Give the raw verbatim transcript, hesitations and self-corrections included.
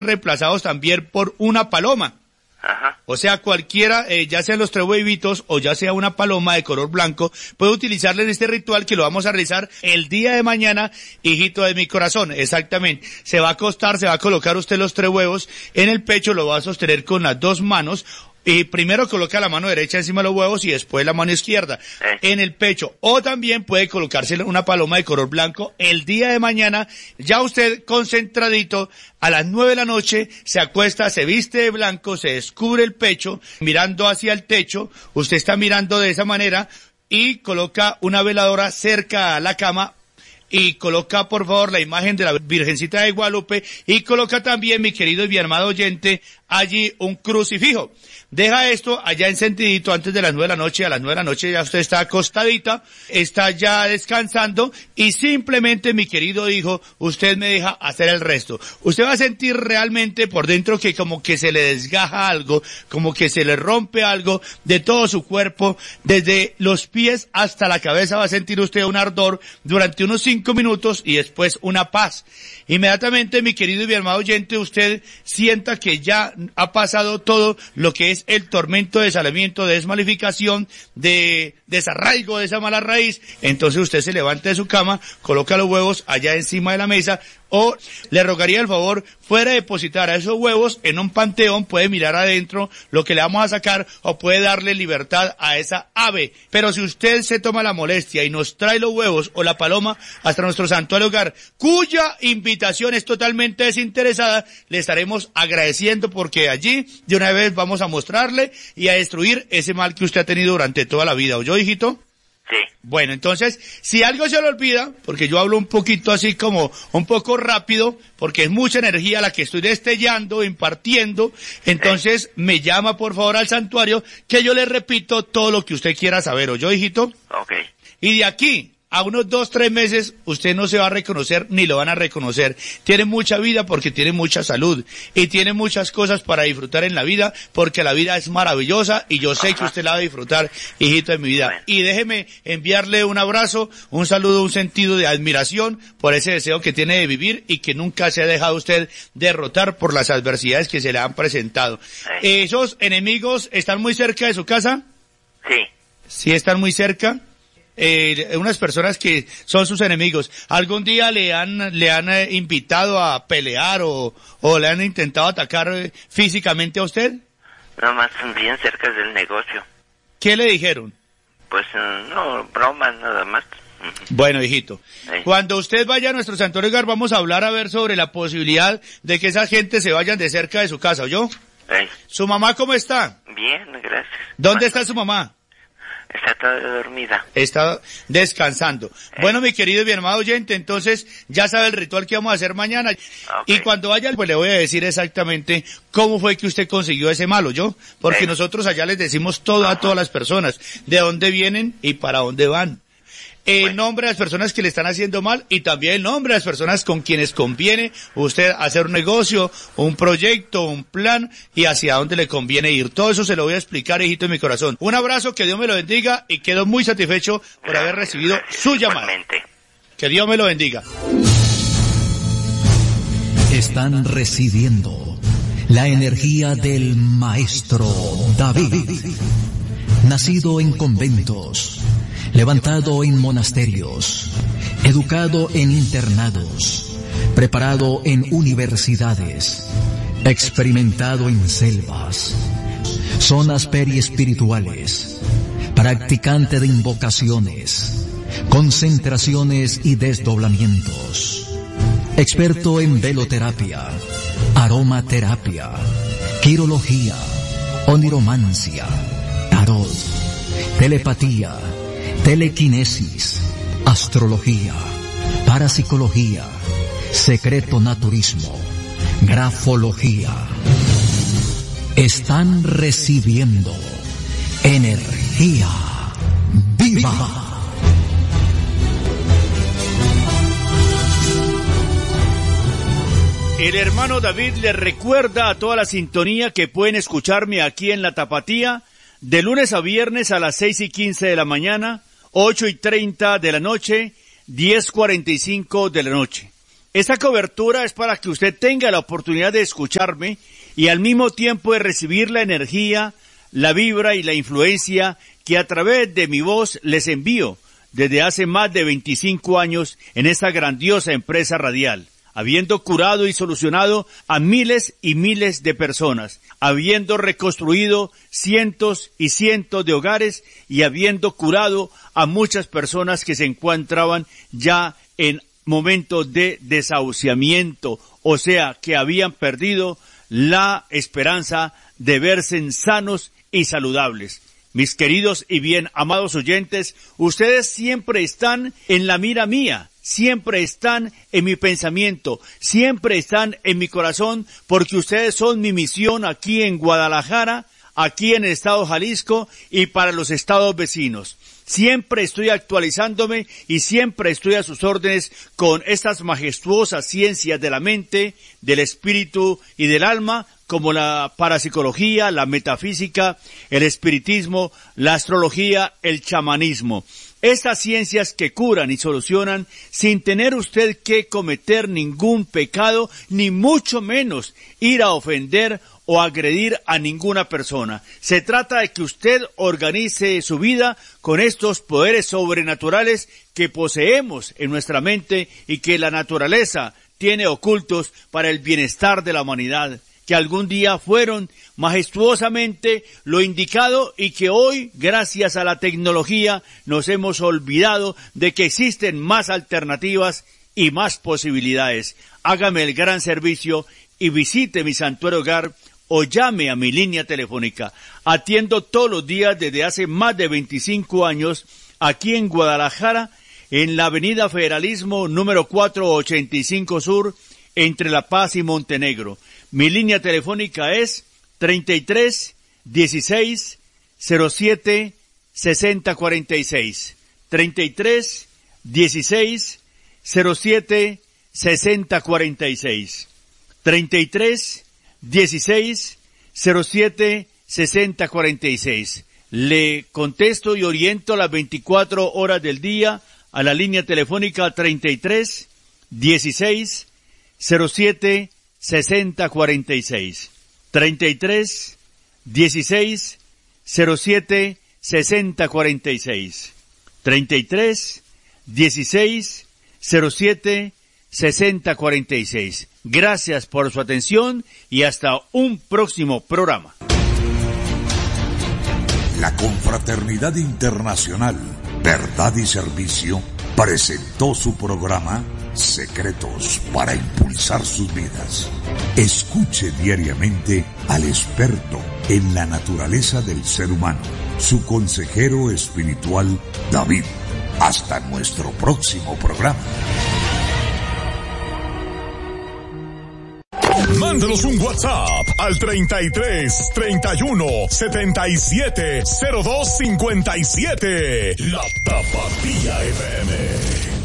reemplazados también por una paloma. Ajá. O sea, cualquiera, eh, ya sean los tres huevitos o ya sea una paloma de color blanco, puede utilizarle en este ritual que lo vamos a realizar el día de mañana, hijito de mi corazón. Exactamente. Se va a acostar, se va a colocar usted los tres huevos en el pecho, lo va a sostener con las dos manos. Y primero coloca la mano derecha encima de los huevos y después la mano izquierda eh. en el pecho. O también puede colocarse una paloma de color blanco el día de mañana. Ya usted concentradito a las nueve de la noche se acuesta, se viste de blanco, se descubre el pecho, mirando hacia el techo. Usted está mirando de esa manera y coloca una veladora cerca a la cama. Y coloca, por favor, la imagen de la Virgencita de Guadalupe y coloca también, mi querido y mi amado oyente, allí un crucifijo. Deja esto allá encendidito antes de las nueve de la noche. A las nueve de la noche ya usted está acostadita, está ya descansando y simplemente, mi querido hijo, usted me deja hacer el resto. Usted va a sentir realmente por dentro que como que se le desgaja algo, como que se le rompe algo de todo su cuerpo, desde los pies hasta la cabeza va a sentir usted un ardor durante unos cinco minutos y después una paz. Inmediatamente, mi querido y mi amado oyente, usted sienta que ya ha pasado todo lo que es el tormento de desalamiento, de desmalificación, de desarraigo de esa mala raíz. Entonces usted se levanta de su cama, coloca los huevos allá encima de la mesa, o le rogaría el favor, fuera a depositar a esos huevos en un panteón, puede mirar adentro lo que le vamos a sacar, o puede darle libertad a esa ave. Pero si usted se toma la molestia y nos trae los huevos o la paloma hasta nuestro santuario hogar, cuya invitación es totalmente desinteresada, le estaremos agradeciendo porque allí de una vez vamos a mostrarle y a destruir ese mal que usted ha tenido durante toda la vida. ¿Oyó, hijito? Sí. Bueno, entonces, si algo se le olvida, porque yo hablo un poquito así como, un poco rápido, porque es mucha energía la que estoy destellando, impartiendo, entonces sí. Me llama por favor al santuario, que yo le repito todo lo que usted quiera saber. ¿Oyó, hijito? Ok. Y de aquí a unos dos, tres meses, usted no se va a reconocer ni lo van a reconocer. Tiene mucha vida porque tiene mucha salud y tiene muchas cosas para disfrutar en la vida porque la vida es maravillosa y yo sé Ajá. que usted la va a disfrutar, hijito de mi vida. Bueno. Y déjeme enviarle un abrazo, un saludo, un sentido de admiración por ese deseo que tiene de vivir y que nunca se ha dejado usted derrotar por las adversidades que se le han presentado. Sí. ¿Esos enemigos están muy cerca de su casa? Sí. ¿Sí están muy cerca? Eh, unas personas que son sus enemigos, ¿algún día le han le han eh, invitado a pelear o, o le han intentado atacar eh, físicamente a usted? Nada más bien cerca del negocio. ¿Qué le dijeron? Pues no, bromas nada más. Bueno, hijito, sí. Cuando usted vaya a nuestro santuario hogar vamos a hablar a ver sobre la posibilidad de que esa gente se vayan de cerca de su casa, ¿oyó? Sí. ¿Su mamá cómo está? Bien, gracias. ¿Dónde está su mamá? Está toda dormida. Está descansando. Eh. Bueno, mi querido y mi amado oyente, entonces ya sabe el ritual que vamos a hacer mañana. Okay. Y cuando vaya, pues le voy a decir exactamente cómo fue que usted consiguió ese malo, ¿yo? Porque eh. nosotros allá les decimos todo a todas las personas, de dónde vienen y para dónde van. El bueno. nombre de las personas que le están haciendo mal y también el nombre de las personas con quienes conviene usted hacer un negocio, un proyecto, un plan y hacia dónde le conviene ir. Todo eso se lo voy a explicar, hijito de mi corazón. Un abrazo, que Dios me lo bendiga y quedo muy satisfecho por haber recibido su llamada. Que Dios me lo bendiga. Están recibiendo la energía del maestro David, nacido en conventos, levantado en monasterios, educado en internados, preparado en universidades, experimentado en selvas, zonas periespirituales, practicante de invocaciones, concentraciones y desdoblamientos, experto en veloterapia, aromaterapia, quirología, oniromancia, tarot, telepatía, telequinesis, astrología, parapsicología, secreto naturismo, grafología. Están recibiendo energía viva. El hermano David le recuerda a toda la sintonía que pueden escucharme aquí en La Tapatía de lunes a viernes a las seis y quince de la mañana, ocho y treinta de la noche, diez cuarenta y cinco de la noche. Esta cobertura es para que usted tenga la oportunidad de escucharme y al mismo tiempo de recibir la energía, la vibra y la influencia que a través de mi voz les envío desde hace más de veinticinco años en esta grandiosa empresa radial, habiendo curado y solucionado a miles y miles de personas, habiendo reconstruido cientos y cientos de hogares y habiendo curado a muchas personas que se encontraban ya en momentos de desahuciamiento, o sea, que habían perdido la esperanza de verse sanos y saludables. Mis queridos y bien amados oyentes, ustedes siempre están en la mira mía, siempre están en mi pensamiento, siempre están en mi corazón, porque ustedes son mi misión aquí en Guadalajara, aquí en el estado de Jalisco y para los estados vecinos. Siempre estoy actualizándome y siempre estoy a sus órdenes con estas majestuosas ciencias de la mente, del espíritu y del alma, como la parapsicología, la metafísica, el espiritismo, la astrología, el chamanismo. Estas ciencias que curan y solucionan sin tener usted que cometer ningún pecado, ni mucho menos ir a ofender o agredir a ninguna persona. Se trata de que usted organice su vida con estos poderes sobrenaturales que poseemos en nuestra mente y que la naturaleza tiene ocultos para el bienestar de la humanidad, que algún día fueron majestuosamente lo indicado y que hoy, gracias a la tecnología, nos hemos olvidado de que existen más alternativas y más posibilidades. Hágame el gran servicio y visite mi santuario hogar o llame a mi línea telefónica. Atiendo todos los días desde hace más de veinticinco años aquí en Guadalajara, en la avenida Federalismo número cuatrocientos ochenta y cinco Sur, entre La Paz y Montenegro. Mi línea telefónica es treinta y tres, dieciséis, cero siete, sesenta cuarenta y seis. treinta y tres, dieciséis, cero siete, sesenta cuarenta y seis. treinta y tres, dieciséis, cero siete, sesenta cuarenta y seis. Le contesto y oriento las veinticuatro horas del día a la línea telefónica treinta y tres, dieciséis, cero siete, sesenta cuarenta y seis. treinta y tres, dieciséis, cero siete, sesenta cuarenta y seis. treinta y tres, dieciséis, cero siete, sesenta cuarenta y seis. Gracias por su atención y hasta un próximo programa. La Confraternidad Internacional Verdad y Servicio presentó su programa Secretos para Impulsar Sus Vidas. Escuche diariamente al experto en la naturaleza del ser humano, su consejero espiritual David. Hasta nuestro próximo programa. Mándenos un WhatsApp al treinta y tres, treinta y uno, setenta y siete, cero dos cincuenta y siete. La Tapatía F M.